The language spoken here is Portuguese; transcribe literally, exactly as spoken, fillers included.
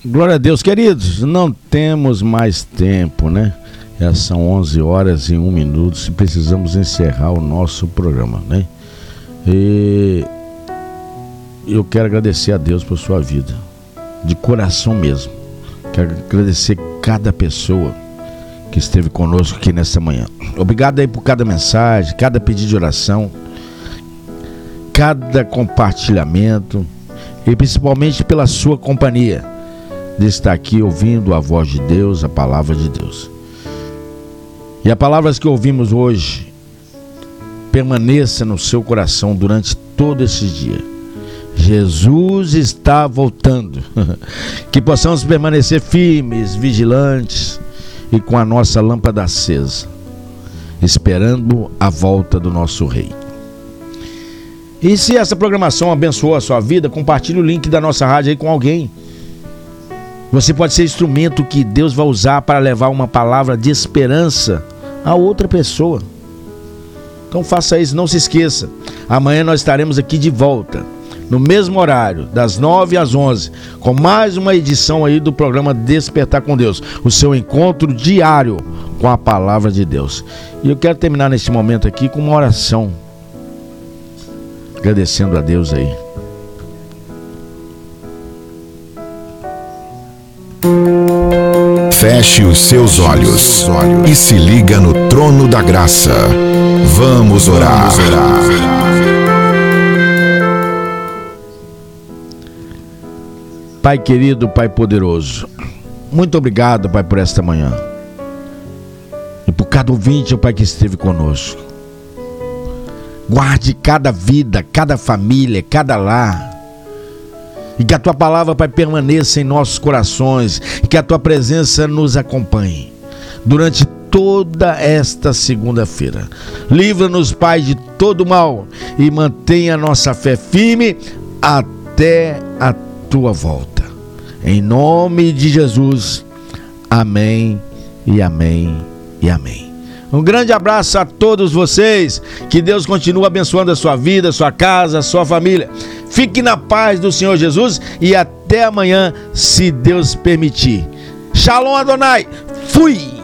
Glória a Deus, queridos, não temos mais tempo, né? Já são onze horas e um minuto e precisamos encerrar o nosso programa, né? E eu quero agradecer a Deus por sua vida, de coração mesmo. Quero agradecer cada pessoa que esteve conosco aqui nessa manhã. Obrigado aí por cada mensagem, cada pedido de oração, cada compartilhamento e principalmente pela sua companhia de estar aqui ouvindo a voz de Deus, a palavra de Deus. E as palavras que ouvimos hoje permaneça no seu coração durante todo esse dia. Jesus está voltando. Que possamos permanecer firmes, vigilantes e com a nossa lâmpada acesa, esperando a volta do nosso Rei. E se essa programação abençoou a sua vida, compartilhe o link da nossa rádio aí com alguém. Você pode ser instrumento que Deus vai usar para levar uma palavra de esperança a outra pessoa. Então faça isso, não se esqueça. Amanhã nós estaremos aqui de volta, no mesmo horário, das nove às onze, com mais uma edição aí do programa Despertar com Deus, o seu encontro diário com a palavra de Deus. E eu quero terminar neste momento aqui com uma oração, agradecendo a Deus aí. Feche os seus olhos e se liga no trono da graça. Vamos orar. Pai querido, Pai poderoso, muito obrigado, Pai, por esta manhã e por cada ouvinte, Pai, que esteve conosco. Guarde cada vida, cada família, cada lar, e que a Tua palavra, Pai, permaneça em nossos corações, e que a Tua presença nos acompanhe durante toda esta segunda-feira. Livra-nos, Pai, de todo mal e mantenha a nossa fé firme até a Tua volta. Em nome de Jesus, amém e amém e amém. Um grande abraço a todos vocês, que Deus continue abençoando a sua vida, a sua casa, a sua família. Fique na paz do Senhor Jesus e até amanhã, se Deus permitir. Shalom Adonai, fui!